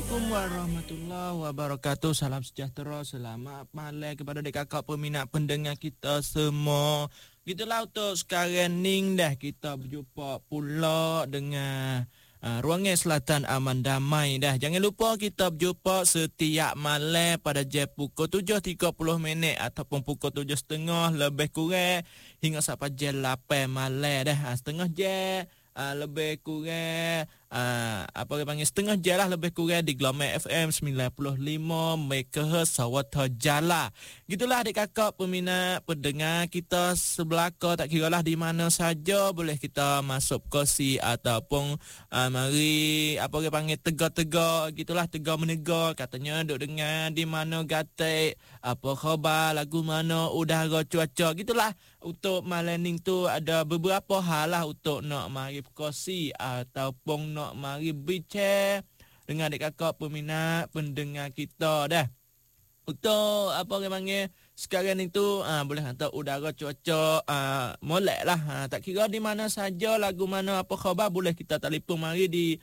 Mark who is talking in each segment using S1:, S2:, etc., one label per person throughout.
S1: Assalamualaikum warahmatullahi wabarakatuh. Salam sejahtera, selamat malam kepada adik kakak peminat pendengar kita semua. Gitulah untuk sekarang ni dah kita berjumpa pula dengan Ruangan Selatan Aman Damai dah. Jangan lupa kita berjumpa setiap malam pada jam pukul 7.30 ataupun pukul 7.30 lebih kurang hingga sampai jam 8 malam dah. Setengah jam lebih kurang apa dia panggil setengah jam lah lebih kurang di Gelombang FM 95 MHz Sawata Jala. Gitulah adik kakak peminat pendengar kita sebelah kau, tak kira lah di mana saja boleh kita masuk kosi ataupun mari apa dia panggil tegak-tegak gitulah, tegak menegar katanya duk dengar di mana gatek apa khabar lagu mana udara cuaca gitulah. Untuk malam ni tu ada beberapa hal lah untuk nak mari kosi ataupun nak mari bincang dengan adik kakak peminat pendengar kita dah. Untuk apa dia panggil sekarang ni tu boleh hantar udara cuaca molek lah. Tak kira di mana saja lagu mana apa khabar boleh kita telefon mari di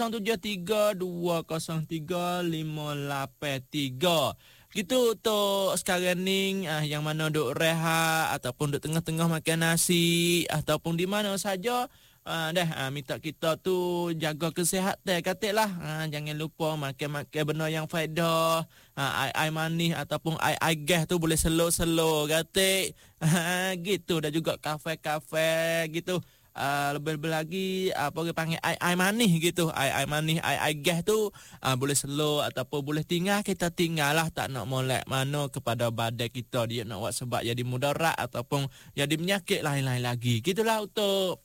S1: 073-203-583. Gitu untuk sekarang ni yang mana duk rehat ataupun duk tengah-tengah makan nasi ataupun di mana saja minta kita tu jaga kesihatan katiklah. Jangan lupa makan-makan benda yang faedah. Air manis ataupun air gas tu boleh slow-slow katik. Gitu dah juga kafe-kafe gitu. Lebih-lebih lagi apa dia panggil air manis gitu, air manis air gas tu boleh slow ataupun boleh tinggal, kita tinggal lah, tak nak molek mana kepada badan kita dia nak buat sebab jadi mudarat ataupun jadi penyakit lain-lain lagi. Gitulah untuk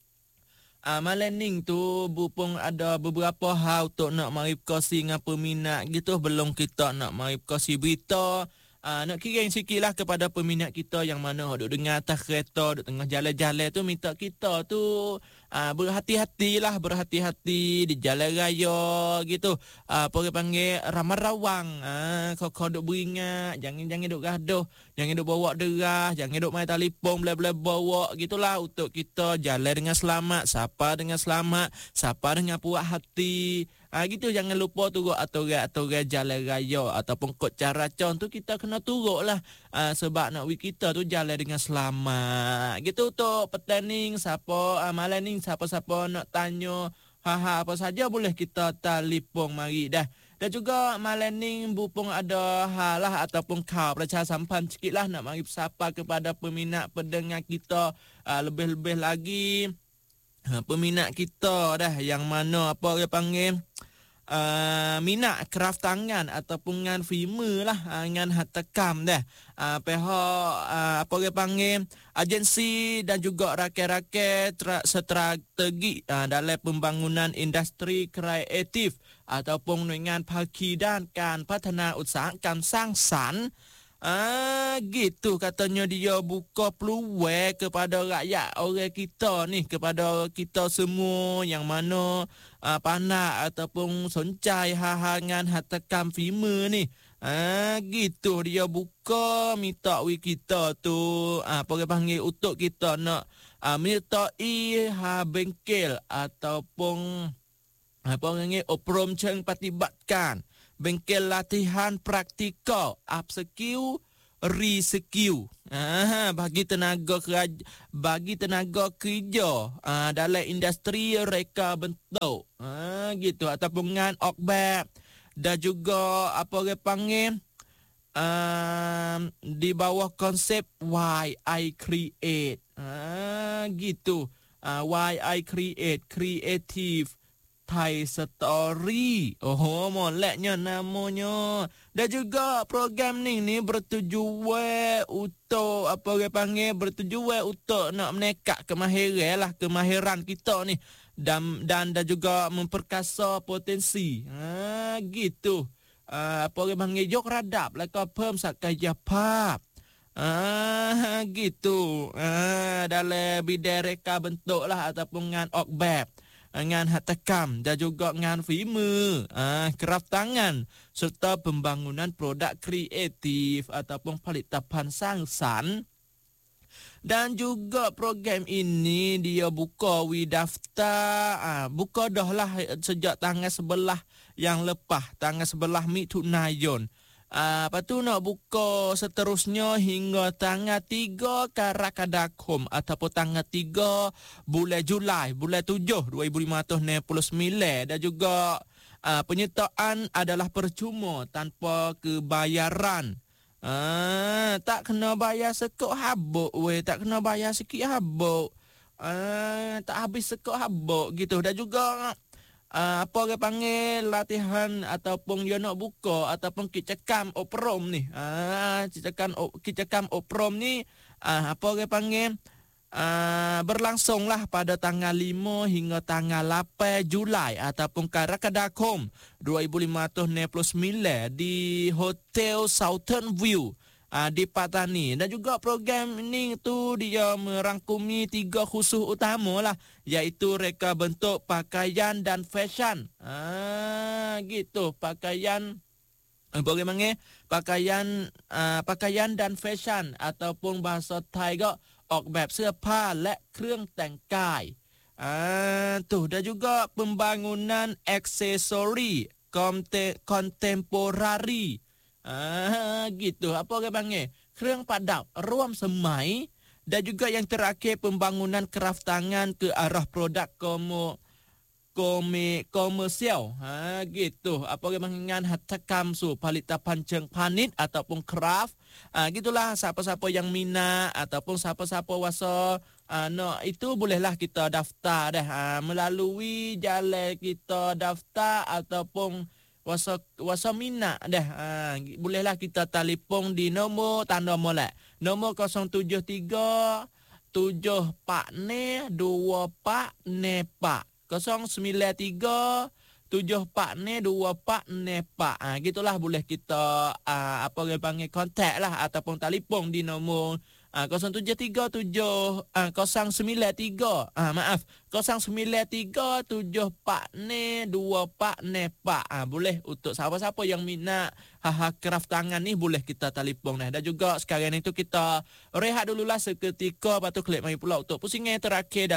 S1: malam ni tu Bupung ada beberapa hal untuk nak mari kosi dengan peminat gitu. Belum kita nak mari kosi berita, nak kirim sikit lah kepada peminat kita yang mana duduk dengar atas kereta, duduk tengah jalan-jalan tu, minta kita tu berhati-hati di jalan raya gitu. Apa dia panggil ramai rawang. Kau duk beringat, jangan duk gaduh, jangan duk bawa derah, jangan duk main telefon bela-bela bawa gitulah. Untuk kita jalan dengan selamat, sapa dengan selamat, sapa dengan puas hati. Gitu, jangan lupa turut aturan-aturan jalan raya ataupun kod cara tu kita kena turut lah. Sebab nak kita tu jalan dengan selamat. Gitu untuk petang siapa malam ni siapa-siapa nak tanya apa saja boleh kita telefon mari dah. Dan juga malam ni Bupung ada hal lah ataupun kau percaya sampan sikit lah nak mari sapa kepada peminat pendengar kita. Lebih-lebih lagi peminat kita dah yang mana apa dia panggil minat craft tangan ataupun ngan firma lah, ngan hatakam dah. Pihak apa dia panggil agensi dan juga rakyat-rakyat strategi dalam pembangunan industri kreatif ataupun dengan Parki dan kan Pathana Usahakamp Sang Sanh. Gitu katanya dia buka peluang kepada rakyat orang kita ni, kepada kita semua yang mana pandai ataupun soncai hahangan hatakam firma ni. Gitu dia buka minta kita tu apa dia panggil untuk kita nak menyertai bengkel ataupun apa panggil oprom ceng patibatkan bengkel latihan praktikal upskill reskill bagi tenaga kerja dalam industri reka bentuk gitu ataupun ngan okbab dan juga apa dia panggil di bawah konsep why I create gitu. Why I create creative Thai Story. Moleknya namanya. Dan juga program ni bertujuan untuk apa dia panggil, bertujuan untuk nak menekak kemahiran kita ni dan juga memperkasa potensi. Gitu. Apa dia panggil jok radap lah kau pem sakaya pap. Gitu. Dalam bidang reka bentuk lah ataupun ngan okbab, ngan hatakam dan juga ngan firma, craft tangan serta pembangunan produk kreatif ataupun pelitapan Sang Sanh. Dan juga program ini dia buka daftar buka dah lah sejak tanggal 11 yang lepas tanggal 11 Mitunayon. Lepas tu nak buka seterusnya hingga tanggal 3 Karakadakum ataupun tanggal 3 bulan Julai, bulan 7 2059. Dan juga penyertaan adalah percuma tanpa kebayaran. Tak kena bayar sekok habuk tak kena bayar sikit habuk. Tak habis sekok habuk gitu. Dan juga apa orang panggil latihan ataupun dia nak buka ataupun kicakam oprom ni. Kicakam oprom ni apa orang panggil berlangsunglah pada tanggal 5 hingga tanggal 8 Julai ataupun Karakadakum 2059 di Hotel Southern View di Patani. Dan juga program ini tu dia merangkumi 3 khusus utama lah, iaitu reka bentuk pakaian dan fashion. Gitu, pakaian bagaimana pakaian dan fashion ataupun bahasa Thai ก็ ออกแบบเสื้อผ้าและเครื่องแต่งกายtuh dan juga pembangunan aksesori contemporary gitu apa orang panggil เครื่องประดับร่วมสมัย dan juga yang terakhir pembangunan kraft tangan ke arah produk komersial gitu apa orang panggil หัตถกรรมสู่ผลิตภัณฑ์เชิงพาณิชย์ ataupun craft gitulah siapa-siapa yang minat ataupun siapa-siapa wasa itu bolehlah kita daftar dah melalui jalan kita daftar ataupun wasa minat dah bolehlah kita telefon di nombor tanda molek nombor 073 74 24 nepak 093 74 24 nepak gitulah boleh kita apa orang panggil kontak lah ataupun telefon di nombor 073 093 maaf 093 74 24 nepak boleh untuk siapa-siapa yang minat craft tangan ni boleh kita telefon dan juga sekarang itu kita rehat dululah seketika lepas tu klik mai pula untuk pusingan terakhir